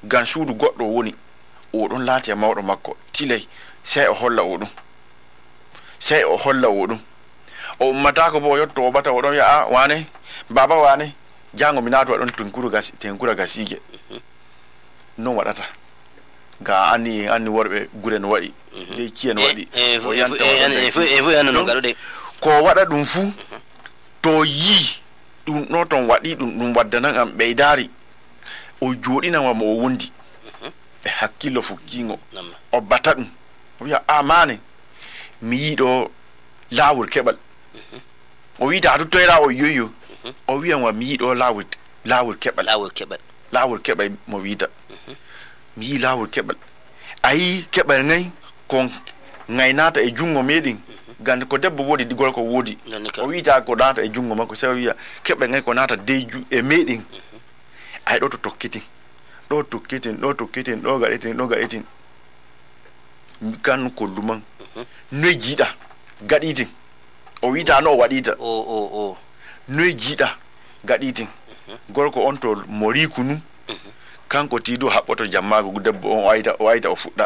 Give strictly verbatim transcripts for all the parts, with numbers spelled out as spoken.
gan suudu goddo woni o don laati e mawdo makko tilay sai o holla o dum sai o holla o dum o ummata ko bo yotto o bata o don ya a wane baba wane jango minato don tunkuru gas tenkura gasige non wadata ga ani ani worbe guren wadi de kien wadi o yanta e fu e fu yana no garode ko wada dum fu to yi dum no ton wadi dum dum waddanan am beydari o jodina wa mo wondi e hakkilo fukkingo o bata dum o wi'a amane mi yido lawul kebal o wi da toyra o yoyo o wi'a wa mi yido lawul lawul kebal lawul kebal lawul kebal mo wida mi yi lawul kebal ayi kebal ngai kon ngai nata e jungo medin gande ko debbo wodi digol ko wodi o wi da ko data e jungo makko sai wi'a kebal ngai ko nata deju e medin ay do to tokkiti do tokkitin do tokkitin do gadetin do gadetin kan ko luman noy jida gaditin o wita no wadita o o o noy jida gaditin gorko on to mori kunu kanko tido habboto jammago debbo on wayta o wayta o fudda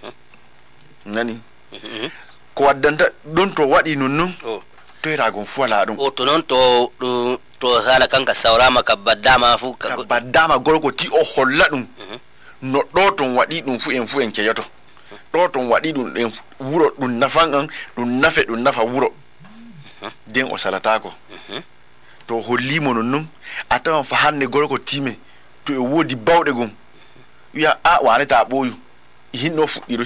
nani ko waddanta don to wadi nonnon to ira gon fuala dum o to non to to hala kanka sawrama ka baddama fu ka baddama gorko ti o holla dum no do ton wadi dum fu en fu en keyoto do ton wadi dum en wuro dum nafan an dum nafe dum nafa wuro den o salata ko to hollimo nonnon atawan fa hanne gorko time to e wodi bawde gum wiya a wane ta boyu hinno fuddiro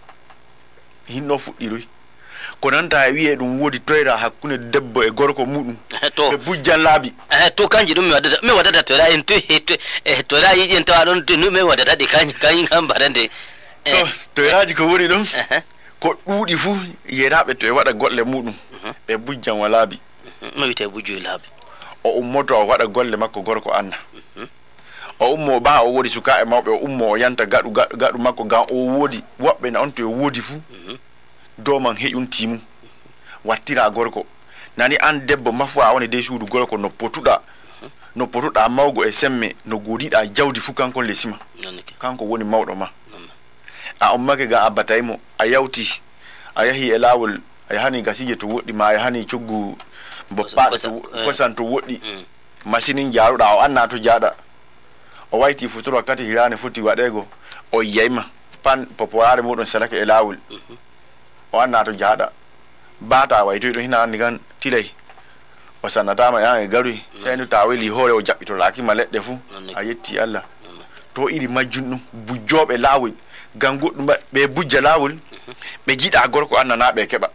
hinno fuddiro ko nanta wiye dum wodi toyra hakkunde debbo e gorko mudum to e bujjan laabi eh to kanji dum mi wadata mi wadata to ra en to e to ra yi en tawa don to mi wadata de kanji kanji kan barande to toyraji ko woni dum ko duudi fu yerabe to e wada golle mudum e bujjan walaabi mi wite bujju laabi o ummoto o wada golle makko gorko anna o ummo ba o wodi suka e mawbe o ummo o yanta gadu gadu makko gan o wodi wobbe na on to e wodi fu do man hejun timu wattira gorko nani an debbo mafu a woni de suudu gorko no potuda no potuda mawgo e semme no godida jawdi fu kanko lesima kanko woni mawdo ma a ummake ga abataymo a yawti a yahi e lawol a hani gasije to wodi ma a hani coggu boppa ko santo wodi masinin jaruda o anna to jada o wayti futuro kati hirane futi wadego o yeyma pan popolare modon salake e lawol o anna to jada bata wayto do hina andi gan tilay o sanata ma ya e garu sai no taweli hore o jabbito laki maledde fu a yetti Allah to iri majjunnu bujjobe lawol ganguddum be bujja lawol be jida gorko annana be keba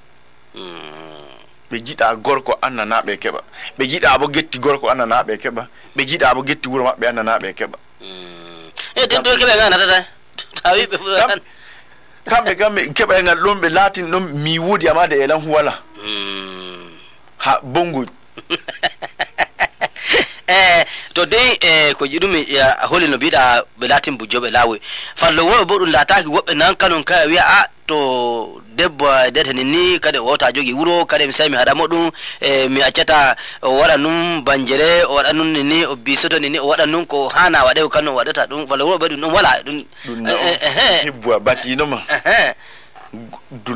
be jida gorko annana be keba be jida bo getti gorko annana be keba be jida bo getti wuro mabbe annana be keba e den to keba ngana tata tawi be kambe kambe keba ngal lombe latin dum mi wodi amade elan huwala ha bongo eh to dai eh ko jidumi ya holi no bida be latin bujobe lawe fallo wo bodun lataki wobbe nan kanon kay wi a to debbo detani ni kada wota jogi wuro kada mi sai mi hada modum e mi accata wara num banjere o wada nun ni o bisoto ni o wada nun ko hana wade kanu wadata dum fallo wo bodun wala dum eh eh hibwa batino ma